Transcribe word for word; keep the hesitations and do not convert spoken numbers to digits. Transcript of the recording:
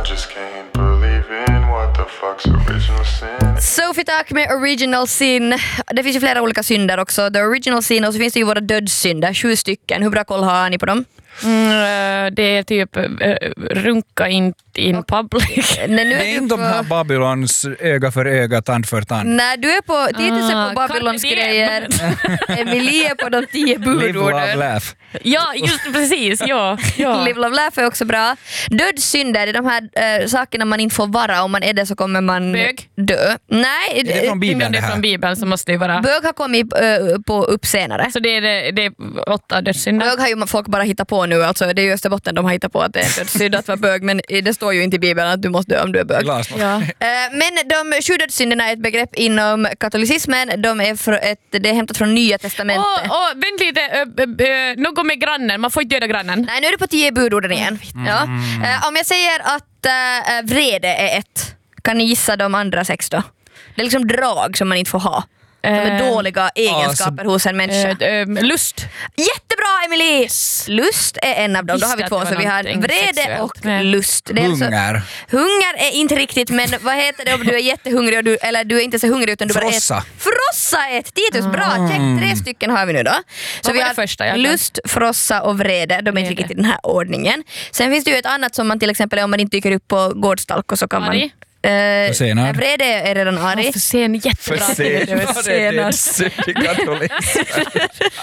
just can't believe in what the fuck's original sin. Sophie Tack med Original Sin. Det finns ju flera olika synder också. The Original Sin, och så finns det ju våra dödssynder, sju stycken. Hur bra koll har ni på dem? Mm, det är typ uh, runka in in public. Nej, nu är det är inte på... de här Babylons öga för öga, tand för tand. Nej, du är på titelsen Ah, på Babylons kan det grejer. Emilie är på de tio Live, love, budorden. laugh. Ja, just precis. Ja, ja. Live, love, laugh är också bra. Dödssynder är de här äh, sakerna man inte får vara. Om man är det så kommer man Bög? dö. Nej, Är det från Bibeln det det är här? från Bibeln så måste det vara. bög har kommit äh, på upp senare. Så det är, det, det är åtta dödssynder. Bög har ju folk bara hittat på nu. Alltså, det är ju Österbotten de har hittat på att det är dödssynd att vara bög. Men det står ju inte i Bibeln att du måste dö om du är bög. Glasmål. Ja. Eh, Men de sju dödssynderna är ett begrepp inom katolicismen. De är, för ett, det är hämtat från Nya testamentet. Åh, åh, vänt lite, ö, ö, ö, något med grannen, man får inte döda grannen. Nej, nu är det på tio budorden igen. Ja. Eh, Om jag säger att äh, vrede är ett, kan ni gissa de andra sex då? Det är liksom drag som man inte får ha. Som är Eh, dåliga egenskaper hos en människa. Ö, ö, lust. Jättebra, Emily! Lust är en av dem. Då har vi Visste två. att det Så var vi har någonting vrede sexuellt och med lust. Det är alltså- Hunger. Hunger är inte riktigt, men vad heter det om du är jättehungrig och du, eller du är inte så hungrig utan du bara Frossa. äter. Frossa är ett. Titus, bra. Check, tre stycken har vi nu då. Så Vad vi var har det första? Jag kan- lust, frossa och vrede. De är inte Vrede. riktigt i den här ordningen. Sen finns det ju ett annat som man till exempel om man inte dyker upp på gårdstalko så kan Arg? man... Eh, Försenad. nej, vrede är redan arg. För sen, jättebra. Försenad. Försenad. Det är katolicism.